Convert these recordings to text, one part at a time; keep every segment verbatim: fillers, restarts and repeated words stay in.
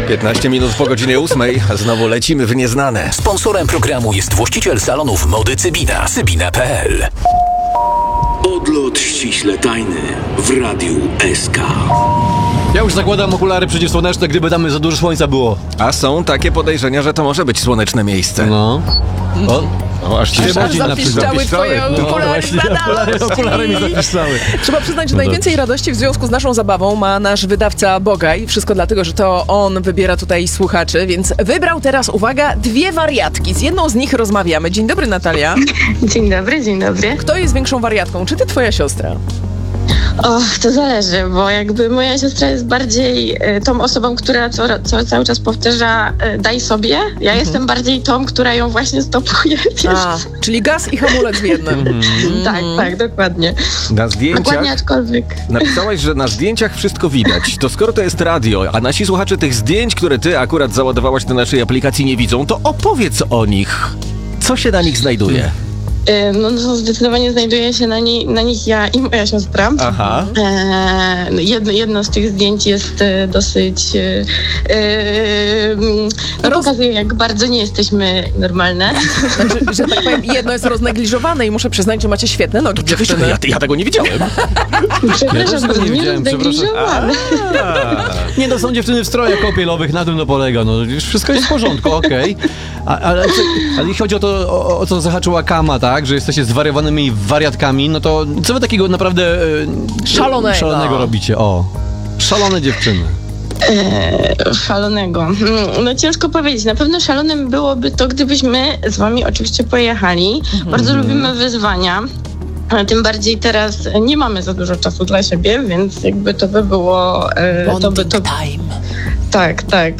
piętnaście minut po godzinie ósmej. Znowu lecimy w nieznane. Sponsorem programu jest właściciel salonów mody Cybina. Cybina kropka p l. Odlot ściśle tajny w Radiu S K. Ja już zakładam okulary przeciwsłoneczne, gdyby tam za dużo słońca było. A są takie podejrzenia, że to może być słoneczne miejsce. No. O, O, aż ci się Aż rodzi na zapiszczały twoje No, okulary z okulary, okulary mi zapisały. Trzeba przyznać, że No najwięcej radości w związku z naszą zabawą ma nasz wydawca Bogaj. Wszystko dlatego, że to on wybiera tutaj słuchaczy, więc wybrał teraz, uwaga, dwie wariatki. Z jedną z nich rozmawiamy. Dzień dobry, Natalia. Dzień dobry, dzień dobry. Kto jest większą wariatką? Czy ty, twoja siostra? O, to zależy, bo jakby moja siostra jest bardziej e, tą osobą, która co, co cały czas powtarza e, daj sobie. Ja mhm. jestem bardziej tą, która ją właśnie stopuje. A, czyli gaz i hamulec w jednym. Mm. Tak, tak, dokładnie. Na zdjęciach Dokładnie, aczkolwiek. napisałaś, że na zdjęciach wszystko widać. To skoro to jest radio, a nasi słuchacze tych zdjęć, które ty akurat załadowałaś do naszej aplikacji, nie widzą, to opowiedz o nich. Co się na nich znajduje? No, no zdecydowanie znajduje się na, nie, na nich ja i moja siostra. Aha. E, jedno, jedno z tych zdjęć jest e, dosyć e, e, no, pokazuje, jak bardzo nie jesteśmy normalne. Znaczy, że tak powiem, jedno jest roznegliżowane i muszę przyznać, że macie świetne nogi. Ja, ja tego nie widziałem. Przepraszam, Ja też tego nie widziałem, roznegliżowane. Nie, no są dziewczyny w strojach kąpielowych, na tym to polega. No, już wszystko jest w porządku, okej. Okay. Ale, ale jeśli chodzi o to, o, o co zahaczyła Kama, tak, że jesteście zwariowanymi wariatkami, no to co wy takiego naprawdę e, Szalonego. szalonego robicie? O, szalone dziewczyny. E, szalonego. No ciężko powiedzieć. Na pewno szalonym byłoby to, gdybyśmy z wami oczywiście pojechali. Mhm. Bardzo lubimy wyzwania. Tym bardziej teraz nie mamy za dużo czasu dla siebie, więc jakby to by było... E, to by to... time. Tak, tak.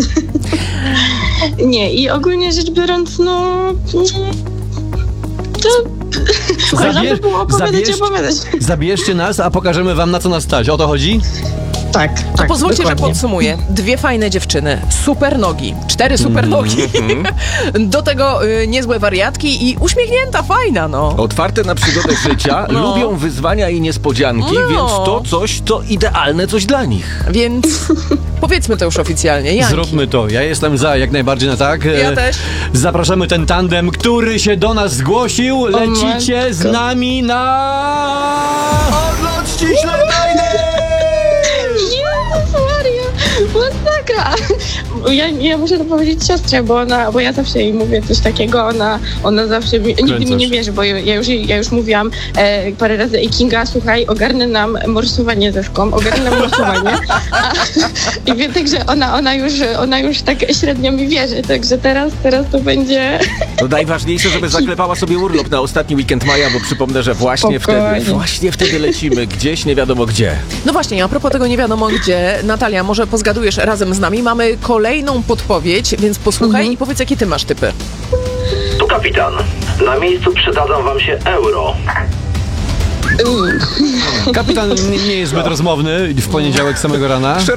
Nie, i ogólnie rzecz biorąc, no... To... Słuchaj, Zabierz, było opowiadać zabierz, opowiadać. Zabierzcie nas, a pokażemy wam, na co nas stać. O to chodzi? Tak, To tak, pozwólcie, dokładnie. że podsumuję. Dwie fajne dziewczyny, super nogi, cztery super nogi, mm. do tego y, niezłe wariatki i uśmiechnięta, fajna, no. Otwarte na przygodę życia, No. lubią wyzwania i niespodzianki, No. więc to coś, to idealne coś dla nich. Więc powiedzmy to już oficjalnie. Janki. Zróbmy to. Ja jestem za, jak najbardziej na tak. Ja E, też. Zapraszamy ten tandem, który się do nas zgłosił. Lecicie z nami na... Odlot ściśle tajny! Jezus Maria, masakra! Ja, ja muszę to powiedzieć siostrze, bo ona, bo ja zawsze jej mówię coś takiego, ona, ona zawsze mi, nigdy mi nie wierzy, bo ja, ja, już, ja już mówiłam e, parę razy, ej Kinga, słuchaj, ogarnę nam morsowanie ze szką, ogarnę nam morsowanie. A, I wie, także ona, ona, już, ona już tak średnio mi wierzy, także teraz, teraz to będzie... No najważniejsze, żeby zaklepała sobie urlop na ostatni weekend maja, bo przypomnę, że właśnie Spokojnie. wtedy, właśnie wtedy lecimy gdzieś, nie wiadomo gdzie. No właśnie, a propos tego nie wiadomo gdzie, Natalia, może pozgadujesz razem z nami. Mamy kolejną podpowiedź, więc posłuchaj Mhm. i powiedz, jakie ty masz typy. Tu kapitan. Na miejscu przydadzą wam się euro. Kapitan nie, nie jest zbyt rozmowny w poniedziałek samego rana.